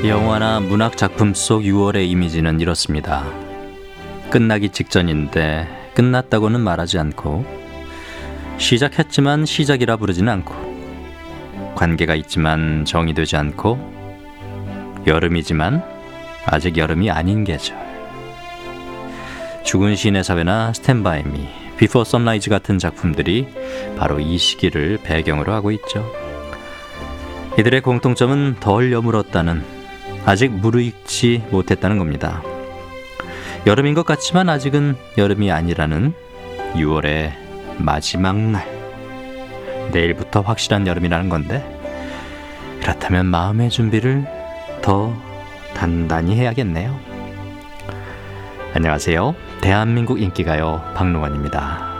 영화나 문학 작품 속 6월의 이미지는 이렇습니다. 끝나기 직전인데 끝났다고는 말하지 않고, 시작했지만 시작이라 부르지는 않고, 관계가 있지만 정의되지 않고, 여름이지만 아직 여름이 아닌 계절. 죽은 시인의 사회나 스탠바이 미, 비포 선라이즈 같은 작품들이 바로 이 시기를 배경으로 하고 있죠. 이들의 공통점은 덜 여물었다는, 아직 무르익지 못했다는 겁니다. 여름인 것 같지만 아직은 여름이 아니라는 6월의 마지막 날. 내일부터 확실한 여름이라는 건데, 그렇다면 마음의 준비를 더 단단히 해야겠네요. 안녕하세요. 대한민국 인기가요 박노원입니다.